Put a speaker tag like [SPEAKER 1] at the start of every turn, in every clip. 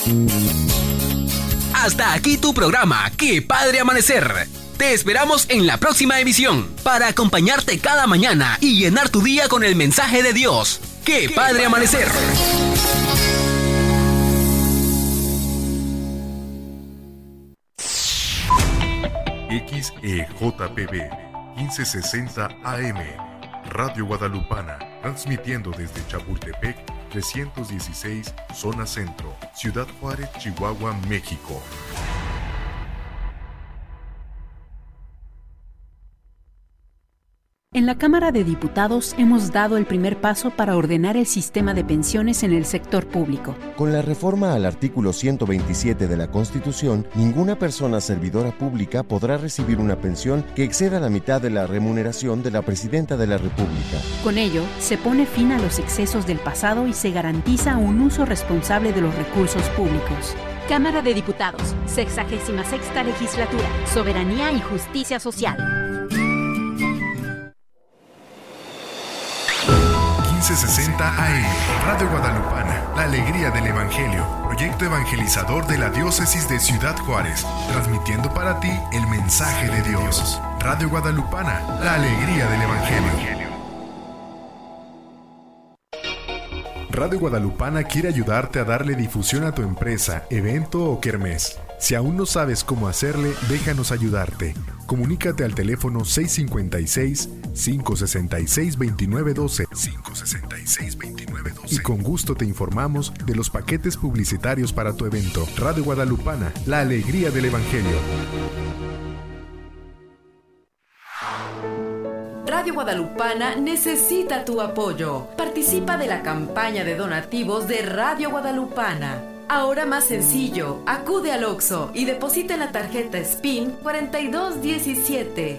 [SPEAKER 1] Hasta aquí tu programa, ¡Qué Padre Amanecer! Te esperamos en la próxima emisión para acompañarte cada mañana y llenar tu día con el mensaje de Dios. ¡Qué Padre Amanecer!
[SPEAKER 2] XEJPB 1560 AM Radio Guadalupana, transmitiendo desde Chapultepec 316, zona centro, Ciudad Juárez, Chihuahua, México.
[SPEAKER 3] En la Cámara de Diputados hemos dado el primer paso para ordenar el sistema de pensiones en el sector público.
[SPEAKER 4] Con la reforma al artículo 127 de la Constitución, ninguna persona servidora pública podrá recibir una pensión que exceda la mitad de la remuneración de la Presidenta de la República.
[SPEAKER 3] Con ello, se pone fin a los excesos del pasado y se garantiza un uso responsable de los recursos públicos.
[SPEAKER 5] Cámara de Diputados, 66ª Legislatura, Soberanía y Justicia Social.
[SPEAKER 2] 1560 AM, Radio Guadalupana, la alegría del Evangelio, proyecto evangelizador de la Diócesis de Ciudad Juárez, transmitiendo para ti el mensaje de Dios. Radio Guadalupana, la alegría del Evangelio. Radio Guadalupana quiere ayudarte a darle difusión a tu empresa, evento o kermés. Si aún no sabes cómo hacerle, déjanos ayudarte. Comunícate al teléfono 656-566-2912 y con gusto te informamos de los paquetes publicitarios para tu evento. Radio Guadalupana, la alegría del Evangelio.
[SPEAKER 6] Radio Guadalupana necesita tu apoyo. Participa de la campaña de donativos de Radio Guadalupana. Ahora más sencillo, acude al Oxxo y deposita en la tarjeta SPIN 4217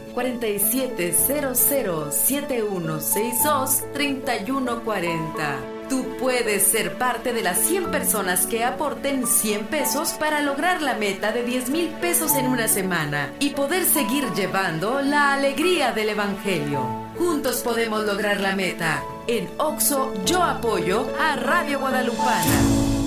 [SPEAKER 6] 4700 7162 3140. Tú puedes ser parte de las 100 personas que aporten 100 pesos para lograr la meta de 10,000 pesos en una semana y poder seguir llevando la alegría del Evangelio. Juntos podemos lograr la meta. En Oxxo yo apoyo a Radio Guadalupana.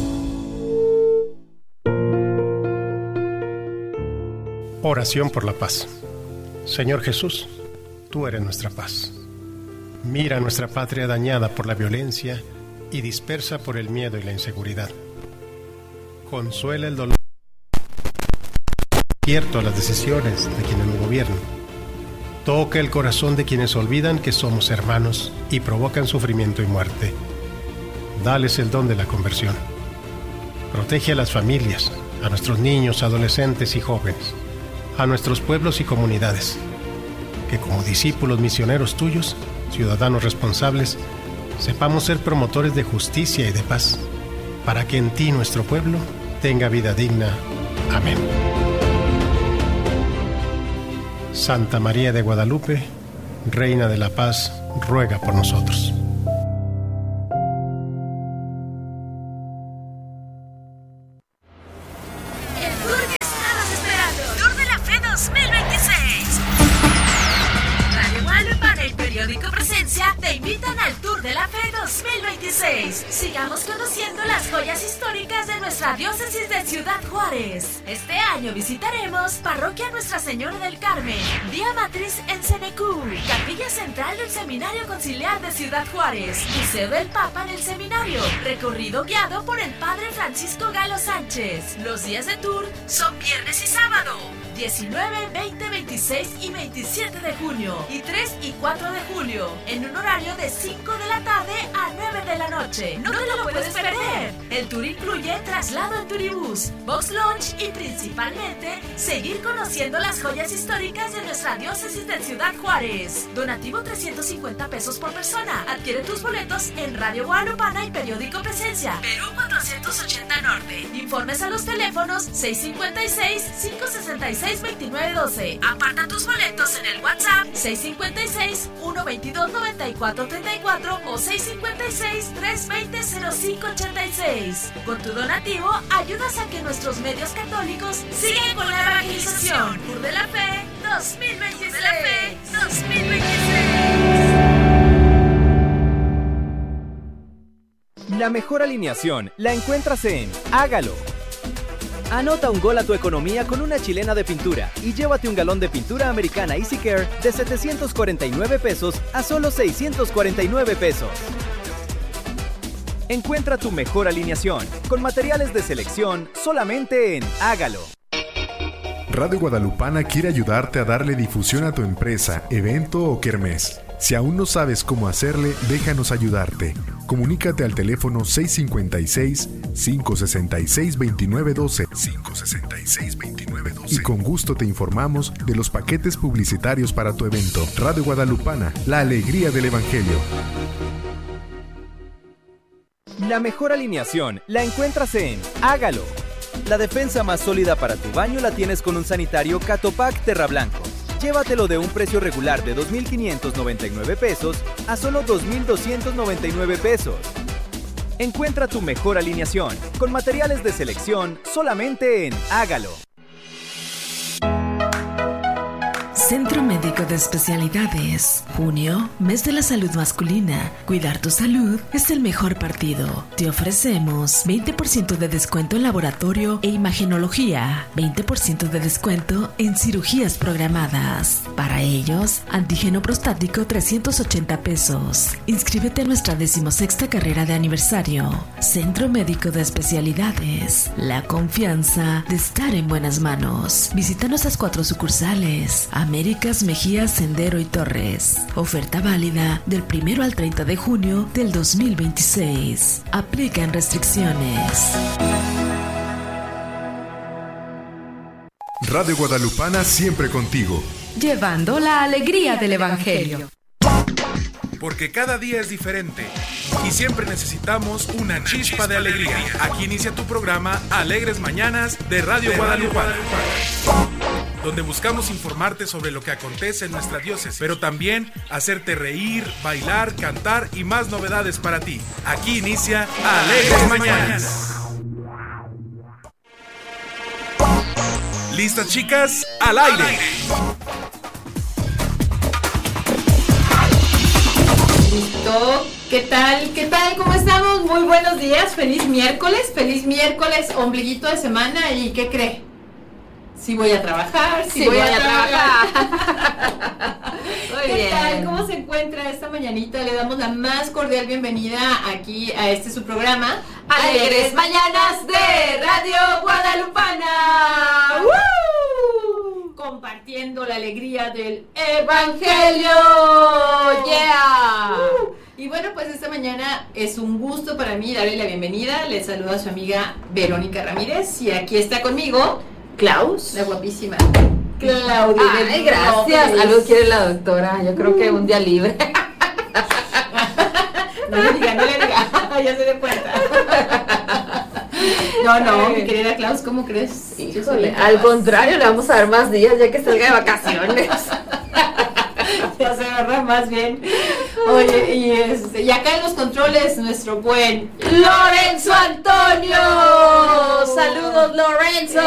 [SPEAKER 7] Oración por la paz. Señor Jesús, tú eres nuestra paz. Mira nuestra patria dañada por la violencia y dispersa por el miedo y la inseguridad. Consuela el dolor cierto a las decisiones de quienes nos gobiernan. Toca el corazón de quienes olvidan que somos hermanos y provocan sufrimiento y muerte. Dales el don de la conversión. Protege a las familias, a nuestros niños, adolescentes y jóvenes, a nuestros pueblos y comunidades, que como discípulos misioneros tuyos, ciudadanos responsables, sepamos ser promotores de justicia y de paz, para que en ti nuestro pueblo tenga vida digna. Amén. Santa María de Guadalupe, Reina de la Paz, ruega por nosotros.
[SPEAKER 6] Sigamos conociendo las joyas históricas de nuestra diócesis de Ciudad Juárez. Este año visitaremos Parroquia Nuestra Señora del Carmen, Vía Matriz en Cenecú, Capilla Central del Seminario Conciliar de Ciudad Juárez, Museo del Papa en el Seminario, recorrido guiado por el Padre Francisco Galo Sánchez. Los días de tour son viernes y sábado, 19, 20, 26 y 27 de junio y 3 y 4 de julio, en un horario de 5 de la tarde a 9 de la noche. No te lo puedes perder. El tour incluye traslado en turibús, box lunch y principalmente seguir conociendo las joyas históricas de nuestra diócesis de Ciudad Juárez. Donativo 350 pesos por persona. Adquiere tus boletos en Radio Guadalupana y Periódico Presencia, Perú 480 Norte. Informes a los teléfonos 656-566-2912. Aparta tus boletos en el WhatsApp 656-122-9434 o 656-320-0586. Con tu donativo ayudas a que nuestros medios católicos sigan con la evangelización. Tour de la Fe 2026.
[SPEAKER 8] La mejor alineación la encuentras en Hágalo. Anota un gol a tu economía con una chilena de pintura y llévate un galón de pintura americana Easy Care de 749 pesos a solo 649 pesos. Encuentra tu mejor alineación con materiales de selección solamente en Hágalo.
[SPEAKER 2] Radio Guadalupana quiere ayudarte a darle difusión a tu empresa, evento o kermés. Si aún no sabes cómo hacerle, déjanos ayudarte. Comunícate al teléfono 656-566-2912 y con gusto te informamos de los paquetes publicitarios para tu evento. Radio Guadalupana, la alegría del Evangelio.
[SPEAKER 8] La mejor alineación la encuentras en Hágalo. La defensa más sólida para tu baño la tienes con un sanitario Catopac Terra Blanco. Llévatelo de un precio regular de 2,599 pesos a solo 2,299 pesos. Encuentra tu mejor alineación con materiales de selección solamente en Hágalo.
[SPEAKER 9] Centro Médico de Especialidades. Junio, mes de la salud masculina. Cuidar tu salud es el mejor partido. Te ofrecemos 20% de descuento en laboratorio e imagenología, 20% de descuento en cirugías programadas. Para ellos, antígeno prostático 380 pesos. Inscríbete a nuestra 16ª carrera de aniversario. Centro Médico de Especialidades. La confianza de estar en buenas manos. Visita nuestras 4 sucursales. Américas, Mejía, Sendero y Torres. Oferta válida del 1 al 30 de junio del 2026. Aplican restricciones.
[SPEAKER 2] Radio Guadalupana siempre contigo.
[SPEAKER 10] Llevando la alegría del Evangelio.
[SPEAKER 11] Porque cada día es diferente y siempre necesitamos una chispa de alegría. Aquí inicia tu programa Alegres Mañanas de Radio Guadalupana, donde buscamos informarte sobre lo que acontece en nuestra diócesis, pero también hacerte reír, bailar, cantar y más novedades para ti. Aquí inicia Alegres Mañanas. ¿Listas, chicas? ¡Al aire!
[SPEAKER 12] Listo. ¿Qué tal? ¿Qué tal? ¿Cómo estamos? Muy buenos días. Feliz miércoles, ombliguito de semana. ¿Y qué cree? Sí voy a trabajar, sí voy a trabajar. Muy bien. ¿Qué tal? ¿Cómo se encuentra esta mañanita? Le damos la más cordial bienvenida aquí a su programa
[SPEAKER 10] Alegres Mañanas de Radio Guadalupana.
[SPEAKER 12] Compartiendo la alegría del Evangelio.
[SPEAKER 10] Yeah.
[SPEAKER 12] Y bueno, pues esta mañana es un gusto para mí darle la bienvenida. Les saluda a su amiga Verónica Ramírez y aquí está conmigo Klaus, la guapísima Claudia.
[SPEAKER 10] Ay, gracias. Algo quiere la doctora. Yo creo que un día libre.
[SPEAKER 12] No le diga. Ya se dio cuenta. No, mi querida Klaus, ¿cómo crees?
[SPEAKER 10] Híjole, al contrario, le vamos a dar más días ya que salga de vacaciones.
[SPEAKER 12] Ya se agarra más bien. Oye, y acá en los controles nuestro buen
[SPEAKER 10] Lorenzo Antonio. Saludos, Lorenzo.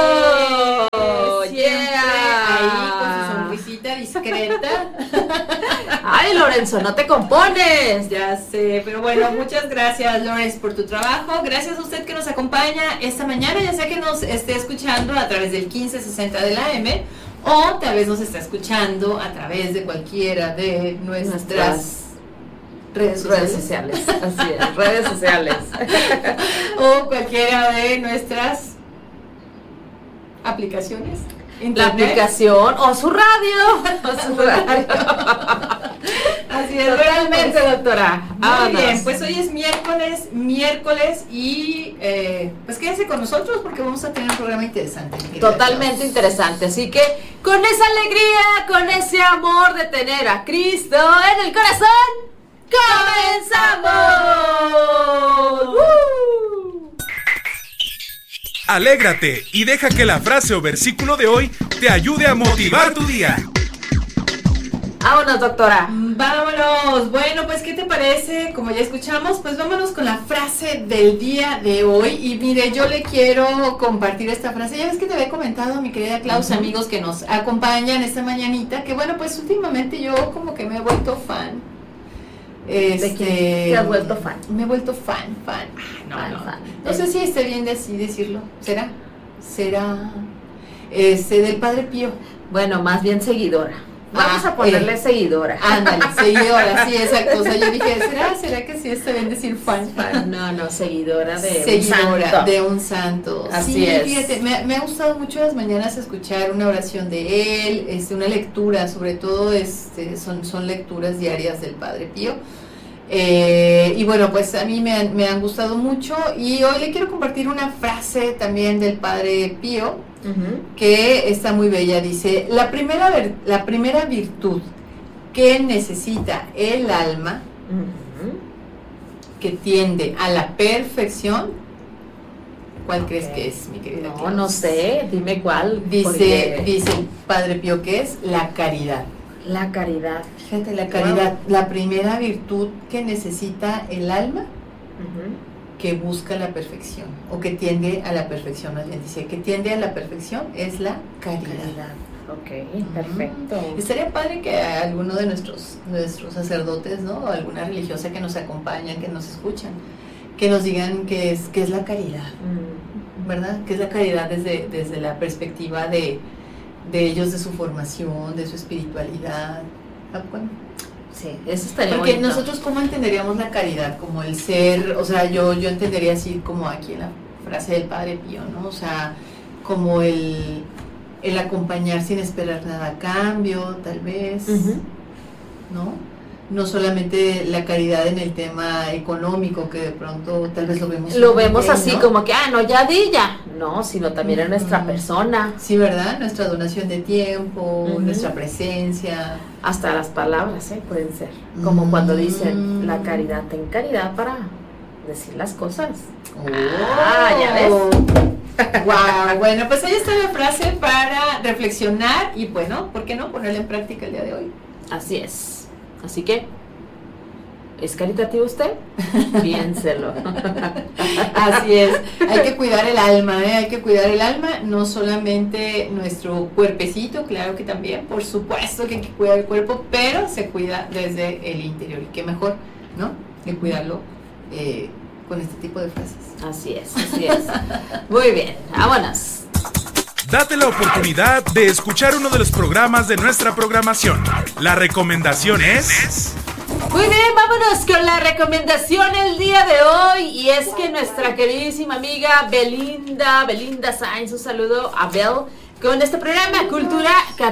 [SPEAKER 12] Ahí con su sonrisita discreta.
[SPEAKER 10] Ay, Lorenzo, no te compones.
[SPEAKER 12] Ya sé, pero bueno, muchas gracias, Lorenzo, por tu trabajo. Gracias a usted que nos acompaña esta mañana, ya sea que nos esté escuchando a través del 1560 de la AM o tal vez nos está escuchando a través de cualquiera de nuestras redes sociales.
[SPEAKER 10] Así es, redes sociales.
[SPEAKER 12] O cualquiera de nuestras aplicaciones.
[SPEAKER 10] Internet. La aplicación o su radio.
[SPEAKER 12] Así es,
[SPEAKER 10] totalmente, doctora.
[SPEAKER 12] Muy bien, pues hoy es miércoles y pues quédense con nosotros porque vamos a tener un programa interesante.
[SPEAKER 10] Totalmente interesante, así que con esa alegría, con ese amor de tener a Cristo en el corazón, ¡comenzamos!
[SPEAKER 11] Alégrate y deja que la frase o versículo de hoy te ayude a motivar tu día.
[SPEAKER 10] Vámonos, doctora.
[SPEAKER 12] Vámonos. Bueno, pues ¿qué te parece? Como ya escuchamos, pues vámonos con la frase del día de hoy. Y mire, yo le quiero compartir esta frase. Ya ves que te había comentado, mi querida Klaus, amigos que nos acompañan esta mañanita, que bueno, pues últimamente yo como que me he vuelto fan.
[SPEAKER 10] ¿De qué te has vuelto fan?
[SPEAKER 12] Me he vuelto fan. No sé si esté bien así decirlo. ¿Será? será del Padre Pío.
[SPEAKER 10] Bueno, más bien seguidora. Vamos a ponerle seguidora.
[SPEAKER 12] Ándale, seguidora, sí, exacto. O sea, yo dije, ¿será que sí está bien decir fan?
[SPEAKER 10] No, seguidora de
[SPEAKER 12] seguidora
[SPEAKER 10] un santo.
[SPEAKER 12] De un santo.
[SPEAKER 10] Así
[SPEAKER 12] sí,
[SPEAKER 10] es.
[SPEAKER 12] Fíjate, me ha gustado mucho las mañanas escuchar una oración de él, una lectura, sobre todo son lecturas diarias del Padre Pío. Y bueno, pues a mí me han gustado mucho, y hoy le quiero compartir una frase también del Padre Pío, que está muy bella. Dice: la primera virtud que necesita el alma, que tiende a la perfección, ¿cuál crees que es, mi querida Claus?
[SPEAKER 10] No sé, dime cuál.
[SPEAKER 12] Dice el Padre Pío que es la caridad.
[SPEAKER 10] La caridad.
[SPEAKER 12] Fíjate, la caridad, la primera virtud que necesita el alma, que busca la perfección, o que tiende a la perfección, más bien dice, que tiende a la perfección es la caridad.
[SPEAKER 10] Ok, perfecto.
[SPEAKER 12] Estaría padre que alguno de nuestros sacerdotes, ¿no? O alguna religiosa que nos acompañan, que nos escuchan, que nos digan qué es la caridad, ¿verdad? ¿Qué es la caridad desde la perspectiva de ellos, de su formación, de su espiritualidad? Bueno,
[SPEAKER 10] sí, eso estaría
[SPEAKER 12] porque
[SPEAKER 10] bonito.
[SPEAKER 12] Nosotros, ¿cómo entenderíamos la caridad? Como el ser, o sea, yo entendería así como aquí en la frase del Padre Pío, ¿no? O sea, como el acompañar sin esperar nada a cambio, tal vez, ¿no? No solamente la caridad en el tema económico, que de pronto tal vez lo vemos
[SPEAKER 10] así,
[SPEAKER 12] ¿no?
[SPEAKER 10] como que, no, ya di ya. No, sino también en nuestra persona.
[SPEAKER 12] Sí, ¿verdad? Nuestra donación de tiempo, nuestra presencia.
[SPEAKER 10] Hasta las palabras, pueden ser. Como cuando dicen, la caridad, ten caridad para decir las cosas. ¿Ya ves?
[SPEAKER 12] Wow, bueno, pues ahí está la frase para reflexionar y bueno, ¿por qué no ponerla en práctica el día de hoy?
[SPEAKER 10] Así es. Así que, ¿es caritativo usted? Piénselo.
[SPEAKER 12] Así es, hay que cuidar el alma, hay que cuidar el alma, no solamente nuestro cuerpecito, claro que también, por supuesto que hay que cuidar el cuerpo, pero se cuida desde el interior, y qué mejor, ¿no?, que cuidarlo con este tipo de frases.
[SPEAKER 10] Así es. Muy bien, vámonos.
[SPEAKER 11] Date la oportunidad de escuchar uno de los programas de nuestra programación. La recomendación es...
[SPEAKER 10] Muy bien, vámonos con la recomendación el día de hoy. Y es que nuestra queridísima amiga Belinda Sainz, un saludo a Bel, con este programa Cultura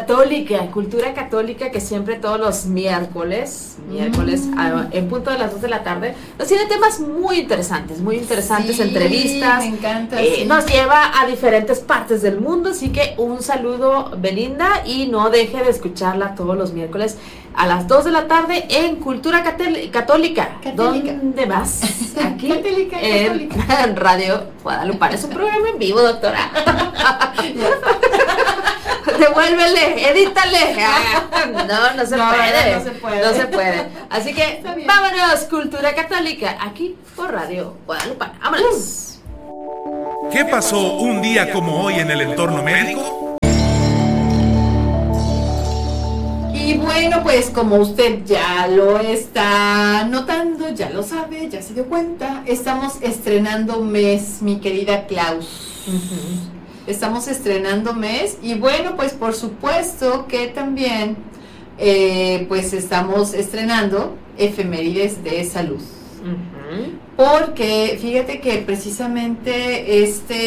[SPEAKER 10] Católica, que siempre todos los miércoles en punto de las 2 de la tarde nos tiene temas muy interesantes, sí, entrevistas,
[SPEAKER 12] me encanta,
[SPEAKER 10] nos lleva a diferentes partes del mundo, así que un saludo, Belinda, y no deje de escucharla todos los miércoles a las 2 de la tarde en Cultura Católica. ¿Dónde vas? Aquí
[SPEAKER 12] Católica.
[SPEAKER 10] En Radio Guadalupe. Es un programa en vivo, doctora. Devuélvele, edítale. No se puede. Así que vámonos, Cultura Católica, aquí por Radio Guadalupe. ¡Vámonos!
[SPEAKER 11] ¿Qué pasó un día como hoy en el entorno médico?
[SPEAKER 12] Y bueno, pues como usted ya lo está notando, ya lo sabe, ya se dio cuenta, estamos estrenando mes, mi querida Claus. Estamos estrenando mes y bueno, pues por supuesto que también pues estamos estrenando efemérides de salud. Porque fíjate que precisamente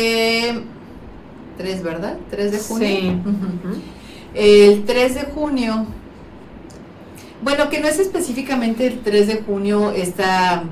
[SPEAKER 12] 3, ¿verdad? 3 de junio.
[SPEAKER 10] Sí.
[SPEAKER 12] El 3 de junio, bueno, que no es específicamente el 3 de junio esta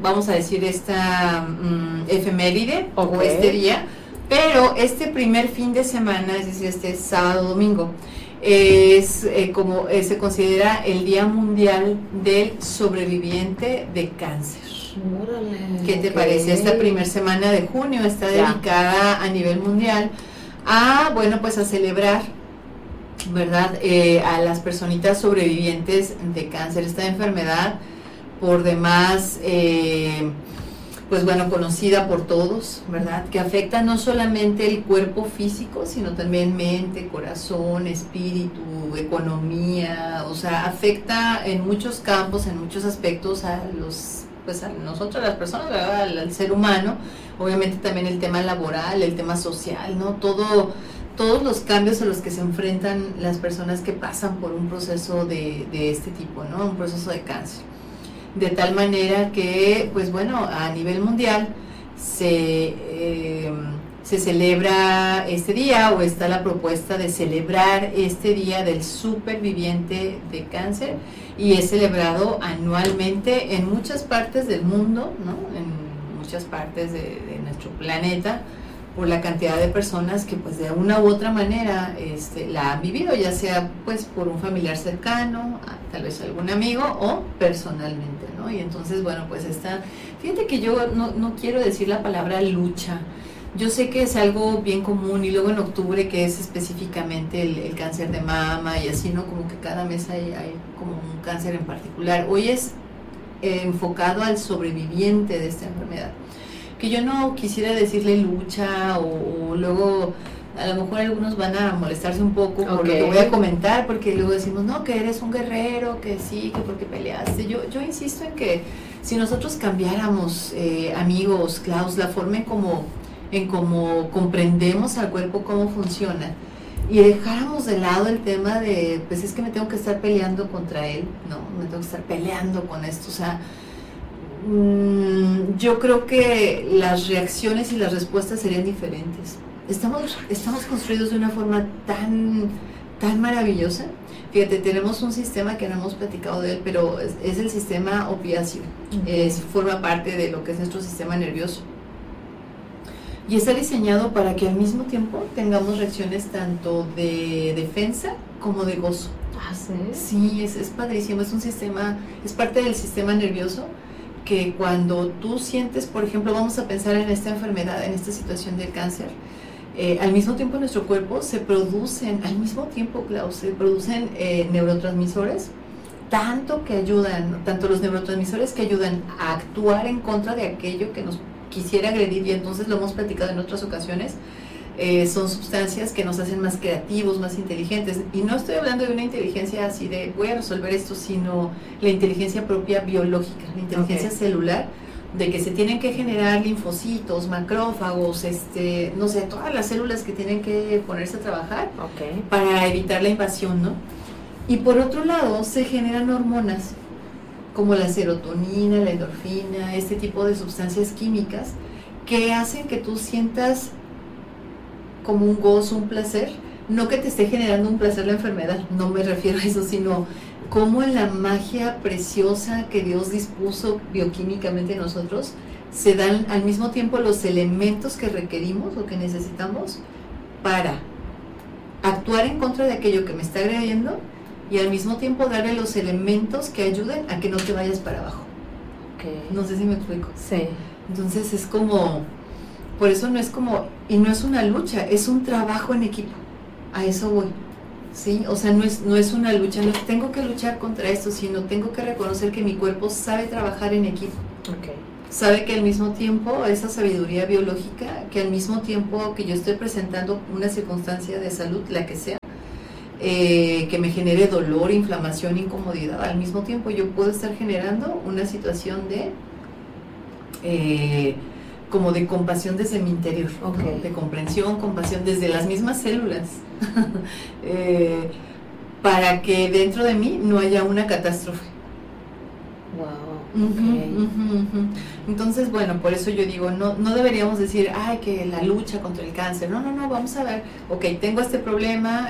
[SPEAKER 12] efeméride o este día, pero este primer fin de semana, es decir, este sábado domingo, es como se considera el Día Mundial del Sobreviviente de Cáncer.
[SPEAKER 10] Órale,
[SPEAKER 12] ¿Qué te parece? Esta primera semana de junio está dedicada a nivel mundial a, bueno, pues a celebrar, ¿verdad?, a las personitas sobrevivientes de cáncer, esta enfermedad por demás, pues bueno, conocida por todos, ¿verdad?, que afecta no solamente el cuerpo físico, sino también mente, corazón, espíritu, economía, o sea, afecta en muchos campos, en muchos aspectos a los pues a nosotros, las personas, ¿verdad? Al ser humano, obviamente también el tema laboral, el tema social, ¿no? Todos los cambios a los que se enfrentan las personas que pasan por un proceso de este tipo, ¿no? Un proceso de cáncer. De tal manera que, pues bueno, a nivel mundial se celebra este día, o está la propuesta de celebrar este día del superviviente de cáncer, y es celebrado anualmente en muchas partes del mundo, ¿no? En muchas partes de nuestro planeta, por la cantidad de personas que pues de una u otra manera la han vivido, ya sea pues por un familiar cercano, tal vez algún amigo, o personalmente, ¿no? Y entonces, bueno, pues fíjate que yo no quiero decir la palabra lucha. Yo sé que es algo bien común, y luego en octubre, que es específicamente el cáncer de mama y así, ¿no? Como que cada mes hay como un cáncer en particular. Hoy es enfocado al sobreviviente de esta enfermedad, que yo no quisiera decirle lucha, o luego a lo mejor algunos van a molestarse un poco por lo que voy a comentar, porque luego decimos, no, que eres un guerrero, que sí, que porque peleaste. Yo insisto en que si nosotros cambiáramos, amigos, Klaus, la forma en cómo comprendemos al cuerpo, cómo funciona, y dejáramos de lado el tema de, pues es que me tengo que estar peleando contra él, no, me tengo que estar peleando con esto, o sea, yo creo que las reacciones y las respuestas serían diferentes. Estamos construidos de una forma tan maravillosa. Fíjate, tenemos un sistema que no hemos platicado de él, pero es el sistema opiáceo, forma parte de lo que es nuestro sistema nervioso. Y está diseñado para que al mismo tiempo tengamos reacciones tanto de defensa como de gozo.
[SPEAKER 10] ¿Ah, sí?
[SPEAKER 12] Sí, es padrísimo, es un sistema, es parte del sistema nervioso, que cuando tú sientes, por ejemplo, vamos a pensar en esta enfermedad, en esta situación del cáncer, al mismo tiempo en nuestro cuerpo se producen, Klaus, se producen neurotransmisores, tanto los neurotransmisores que ayudan a actuar en contra de aquello que nos quisiera agredir, y entonces lo hemos platicado en otras ocasiones, son sustancias que nos hacen más creativos, más inteligentes, y no estoy hablando de una inteligencia así de voy a resolver esto, sino la inteligencia propia biológica, la inteligencia celular, de que se tienen que generar linfocitos, macrófagos, no sé, todas las células que tienen que ponerse a trabajar para evitar la invasión, ¿no? Y por otro lado, se generan hormonas como la serotonina, la endorfina, este tipo de sustancias químicas que hacen que tú sientas como un gozo, un placer, no que te esté generando un placer la enfermedad, no me refiero a eso, sino como en la magia preciosa que Dios dispuso bioquímicamente en nosotros, se dan al mismo tiempo los elementos que requerimos o que necesitamos para actuar en contra de aquello que me está agrediendo, y al mismo tiempo darle los elementos que ayuden a que no te vayas para abajo. No sé si me explico.
[SPEAKER 10] Sí.
[SPEAKER 12] Entonces es como, por eso no es como, y no es una lucha, es un trabajo en equipo. A eso voy. ¿Sí? O sea, no es una lucha, no tengo que luchar contra esto, sino tengo que reconocer que mi cuerpo sabe trabajar en equipo. Sabe que al mismo tiempo, esa sabiduría biológica, que al mismo tiempo que yo estoy presentando una circunstancia de salud, la que sea, que me genere dolor, inflamación, incomodidad, al mismo tiempo yo puedo estar generando una situación de como de compasión desde mi interior, de comprensión, compasión desde las mismas células, para que dentro de mí no haya una catástrofe. Entonces, bueno, por eso yo digo, no deberíamos decir, ay, que la lucha contra el cáncer, no, vamos a ver, tengo este problema,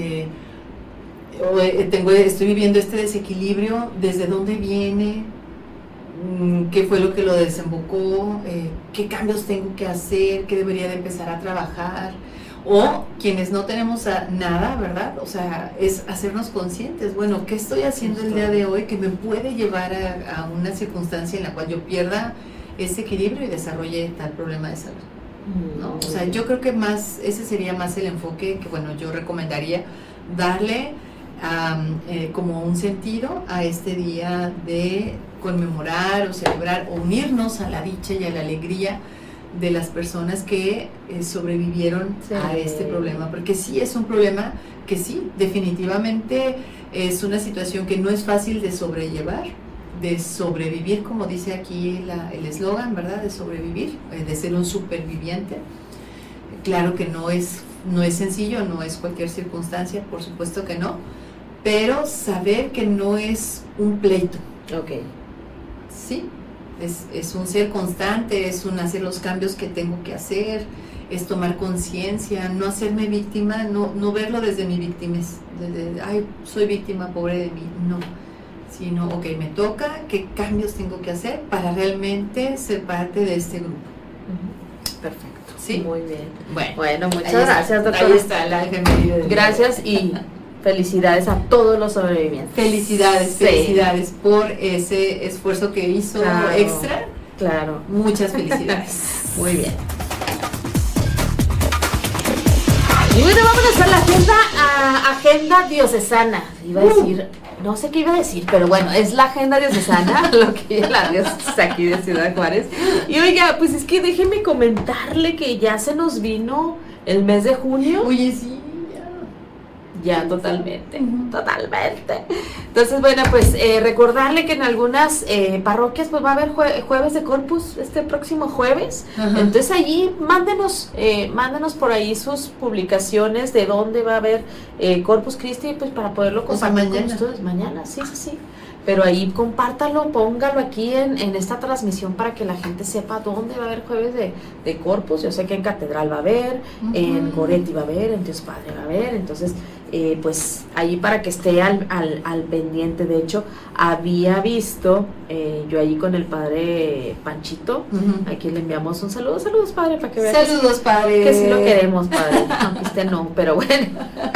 [SPEAKER 12] estoy viviendo este desequilibrio, ¿desde dónde viene? ¿Qué fue lo que lo desembocó? ¿Qué cambios tengo que hacer? ¿Qué debería de empezar a trabajar? O quienes no tenemos nada, ¿verdad? O sea, es hacernos conscientes, bueno, ¿qué estoy haciendo el día de hoy que me puede llevar a una circunstancia en la cual yo pierda ese equilibrio y desarrolle tal problema de salud? ¿No? O sea, yo creo que ese sería más el enfoque que, bueno, yo recomendaría darle como un sentido a este día de conmemorar o celebrar o unirnos a la dicha y a la alegría de las personas que sobrevivieron a este problema, porque sí es un problema que sí, definitivamente es una situación que no es fácil de sobrellevar, de sobrevivir, como dice aquí el eslogan, ¿verdad? De sobrevivir, de ser un superviviente. Claro que no es sencillo, no es cualquier circunstancia, por supuesto que no, pero saber que no es un pleito.
[SPEAKER 10] Ok.
[SPEAKER 12] Sí, es un ser constante, es un hacer los cambios que tengo que hacer, es tomar conciencia, no hacerme víctima, no verlo desde mi victimez, desde, ay, soy víctima, pobre de mí, no, sino, ok, me toca, qué cambios tengo que hacer para realmente ser parte de este grupo.
[SPEAKER 10] Perfecto.
[SPEAKER 12] ¿Sí?
[SPEAKER 10] Muy bien.
[SPEAKER 12] Bueno,
[SPEAKER 10] muchas gracias, doctora.
[SPEAKER 12] Ahí está el ángel medido de
[SPEAKER 10] gracias y felicidades a todos los sobrevivientes.
[SPEAKER 12] Felicidades por ese esfuerzo que hizo extra.
[SPEAKER 10] Claro.
[SPEAKER 12] Muchas felicidades.
[SPEAKER 10] Muy bien. Y bueno, vamos a hacer la agenda diocesana. Iba a decir, no sé qué iba a decir, pero bueno, es la agenda diocesana, lo que es la diócesis aquí de Ciudad Juárez. Y oiga, pues es que déjeme comentarle que ya se nos vino el mes de junio.
[SPEAKER 12] Oye, sí.
[SPEAKER 10] Ya, totalmente. Entonces, bueno, pues recordarle que en algunas parroquias pues va a haber jueves de Corpus este próximo jueves. Ajá. Entonces allí mándenos por ahí sus publicaciones de dónde va a haber Corpus Christi, pues para poderlo compartir con ustedes mañana. Sí. Pero ahí compártalo, póngalo aquí en esta transmisión para que la gente sepa dónde va a haber jueves de Corpus. Yo sé que en Catedral va a haber, en Goretti va a haber, en Dios Padre va a haber. Entonces, pues ahí para que esté al pendiente. De hecho, había visto yo allí con el padre Panchito, aquí le enviamos un saludo. Saludos, padre, para que vean.
[SPEAKER 12] Saludos, padre.
[SPEAKER 10] Que sí lo queremos, padre, aunque usted no, pero bueno.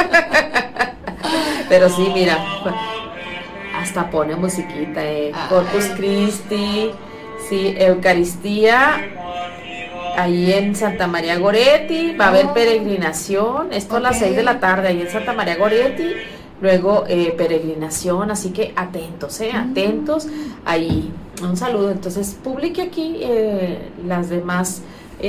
[SPEAKER 10] Pero sí, mira, hasta pone musiquita, Corpus Christi, sí, Eucaristía, ahí en Santa María Goretti, va a haber peregrinación, esto a las 6 de la tarde, ahí en Santa María Goretti, luego peregrinación, así que atentos, atentos, ahí, un saludo. Entonces, publique aquí las demás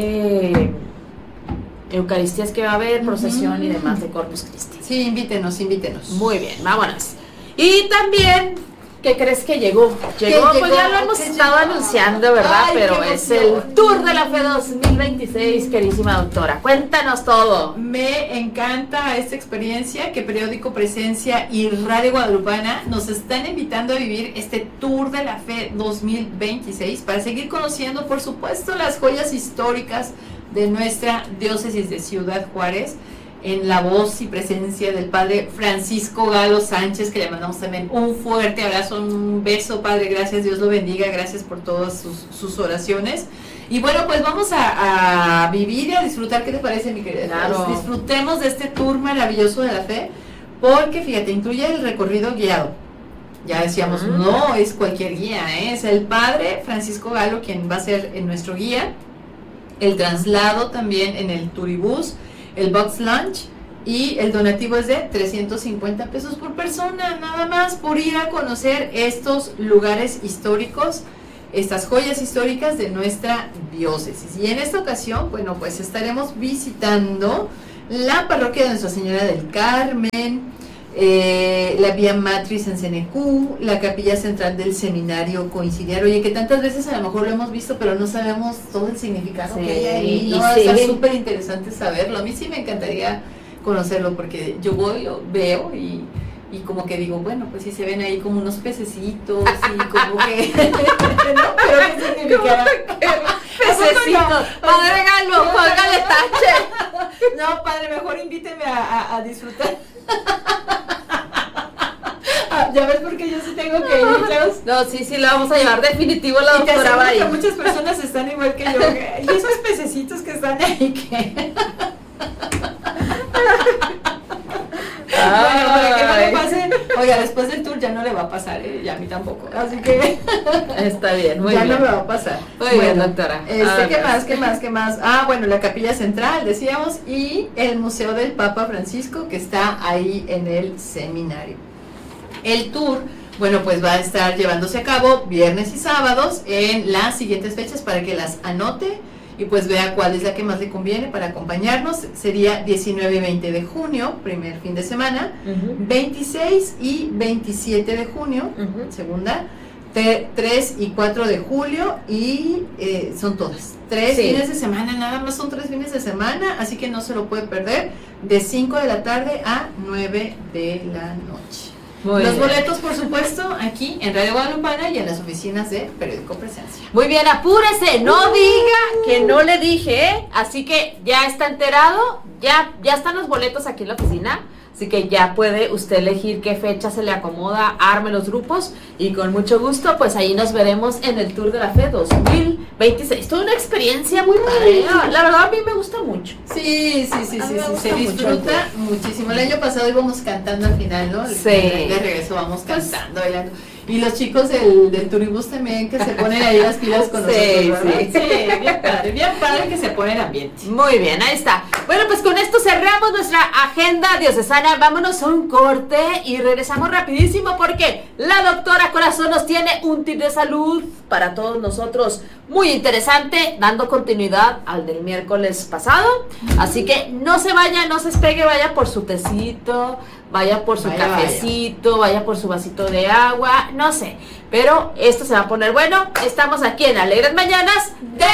[SPEAKER 10] Eucaristías que va a haber, procesión y demás de Corpus Christi.
[SPEAKER 12] Sí, invítenos.
[SPEAKER 10] Muy bien, vámonos. Y también, ¿qué crees que llegó? Pues ya lo hemos estado anunciando, ¿verdad?
[SPEAKER 12] Ay,
[SPEAKER 10] pero es el Tour de la Fe 2026, queridísima doctora. Cuéntanos todo.
[SPEAKER 12] Me encanta esta experiencia que Periódico Presencia y Radio Guadalupana nos están invitando a vivir este Tour de la Fe 2026 para seguir conociendo, por supuesto, las joyas históricas de nuestra diócesis de Ciudad Juárez, en la voz y presencia del padre Francisco Galo Sánchez, que le mandamos también un fuerte abrazo, un beso, padre, gracias, Dios lo bendiga, gracias por todas sus oraciones. Y bueno, pues vamos a vivir y a disfrutar. ¿Qué te parece, mi querida?
[SPEAKER 10] Claro.
[SPEAKER 12] Disfrutemos de este tour maravilloso de la fe, porque fíjate, incluye el recorrido guiado. Ya decíamos, no es cualquier guía, es el padre Francisco Galo quien va a ser nuestro guía, el traslado también en el turibús, el box lunch, y el donativo es de 350 pesos por persona, nada más por ir a conocer estos lugares históricos, estas joyas históricas de nuestra diócesis. Y en esta ocasión, bueno, pues estaremos visitando la parroquia de Nuestra Señora del Carmen, la Vía Matriz en Cenecú, la capilla central del seminario conciliar. Oye, que tantas veces a lo mejor lo hemos visto, pero no sabemos todo el significado que hay ahí. No, está súper interesante saberlo. A mí sí me encantaría conocerlo, porque yo voy, lo veo y como que digo, bueno, pues sí se ven ahí como unos pececitos y como que ¿no? Pero ¿qué significa?
[SPEAKER 10] Pececitos, padre Galo, póngale tache.
[SPEAKER 12] No, padre, mejor invíteme a disfrutar. Ya ves, porque yo sí tengo que ir, Klaus.
[SPEAKER 10] No, sí, la vamos a llevar definitivo la doctora Bay.
[SPEAKER 12] Muchas personas están igual que yo. Y esos pececitos que están ahí, ¿qué? Bueno, para que no le pase. Oiga, después del tour ya no le va a pasar, ya a mí tampoco. Así que
[SPEAKER 10] está bien, muy
[SPEAKER 12] ya
[SPEAKER 10] bien.
[SPEAKER 12] No me va a pasar.
[SPEAKER 10] Muy bien, doctora.
[SPEAKER 12] ¿Qué más? Bueno, la capilla central, decíamos, y el Museo del Papa Francisco, que está ahí en el seminario. El tour, bueno, pues va a estar llevándose a cabo viernes y sábados en las siguientes fechas para que las anote y pues vea cuál es la que más le conviene para acompañarnos. Sería 19 y 20 de junio, primer fin de semana, 26 y 27 de junio, segunda, 3 y 4 de julio y son todas. 3 fines de semana, nada más son 3 fines de semana, así que no se lo puede perder, de 5 de la tarde a 9 de la noche. Los boletos, por supuesto, aquí en Radio Guadalupana y en las oficinas de Periódico Presencia.
[SPEAKER 10] Muy bien, apúrese, no diga que no le dije, ¿eh? Así que ya está enterado, ya están los boletos aquí en la oficina. Así que ya puede usted elegir qué fecha se le acomoda, arme los grupos y con mucho gusto, pues ahí nos veremos en el Tour de la Fe 2026. Toda una experiencia muy padre. La verdad a mí me gusta mucho.
[SPEAKER 12] Sí, se disfruta muchísimo. El año pasado íbamos cantando al final, ¿no?
[SPEAKER 10] Sí.
[SPEAKER 12] De regreso vamos cantando, bailando. Y los chicos del Turibus también, que se ponen ahí las pilas con nosotros. Sí, bien padre que se pone en ambiente.
[SPEAKER 10] Muy bien, ahí está. Bueno, pues con esto cerramos nuestra agenda diocesana. Vámonos a un corte y regresamos rapidísimo porque la doctora Corazón nos tiene un tip de salud para todos nosotros muy interesante, dando continuidad al del miércoles pasado. Así que no se vaya, no se despegue, vaya por su tecito, vaya por su cafecito, vaya por su vasito de agua, no sé, pero esto se va a poner bueno. Estamos aquí en Alegres Mañanas de